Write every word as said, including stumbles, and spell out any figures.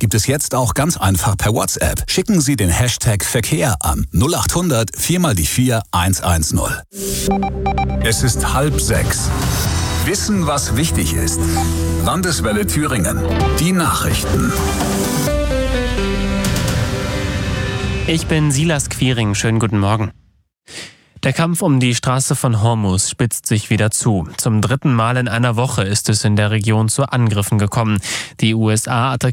gibt es jetzt auch ganz einfach per WhatsApp. Schicken Sie den Hashtag Verkehr an null acht hundert vier mal die vier eins eins null. Es ist halb sechs. Wissen, was wichtig ist. Landeswelle Thüringen. Die Nachrichten. Ich bin Silas Quiring. Schönen guten Morgen. Der Kampf um die Straße von Hormuz spitzt sich wieder zu. Zum dritten Mal in einer Woche ist es in der Region zu Angriffen gekommen. Die U S A attackieren